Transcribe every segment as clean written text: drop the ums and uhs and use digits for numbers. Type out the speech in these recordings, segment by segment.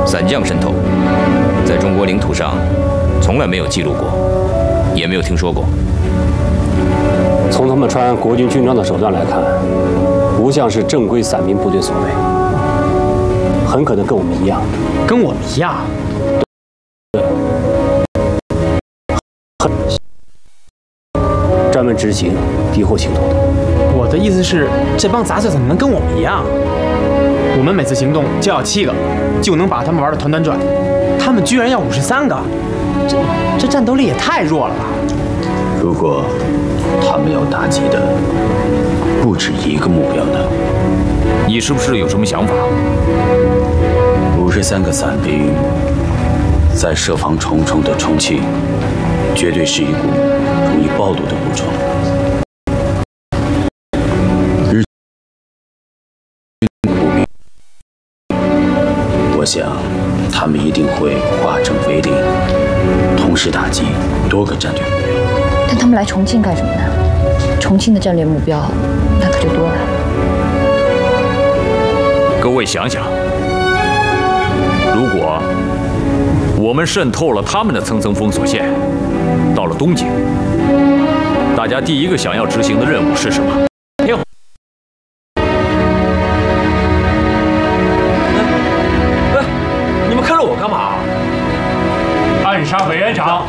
伞降渗透，在中国领土上从来没有记录过，也没有听说过。 从他们穿国军军装的手段来看，不像是正规伞兵部队所为，很可能跟我们一样。 跟我们一样？ 对，专门执行敌后行动的。 我的意思是，这帮杂碎怎么能跟我们一样？我们每次行动就要7个，就能把他们玩得团团转。他们居然要53个，这战斗力也太弱了吧！ 如果他们要打击的不止一个目标呢？ 你是不是有什么想法 ？53个伞兵在设防重重的重庆，绝对是一股容易暴露的物种。日军无名，我想他们一定会化整为零，同时打击多个战略目标。 但他们来重庆干什么呢？重庆的战略目标那可就多了。 各位想想，如果我们渗透了他们的层层封锁线，到了东京，大家第一个想要执行的任务是什么？ 你们看着我干嘛？ 暗杀委员长。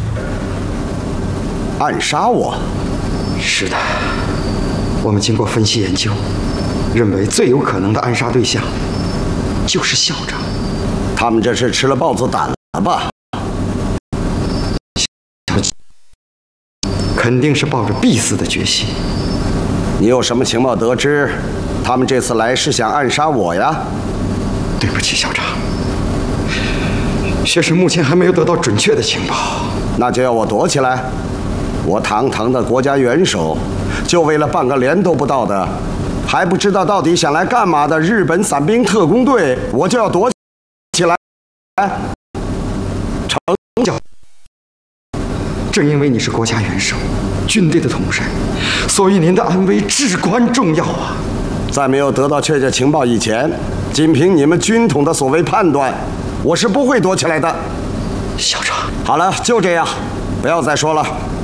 暗杀我？ 是的，我们经过分析研究，认为最有可能的暗杀对象就是校长。 他们这是吃了豹子胆了吧？ 肯定是抱着必死的决心。 你有什么情报得知？他们这次来是想暗杀我呀？ 对不起，校长，学生目前还没有得到准确的情报。 那就要我躲起来？我堂堂的国家元首，就为了半个连都不到的，还不知道到底想来干嘛的日本伞兵特工队，我就要躲起来？ 程教，正因为你是国家元首、军队的统帅，所以您的安危至关重要啊！ 在没有得到确切情报以前，仅凭你们军统的所谓判断，我是不会躲起来的。 校长， 好了，就这样，不要再说了。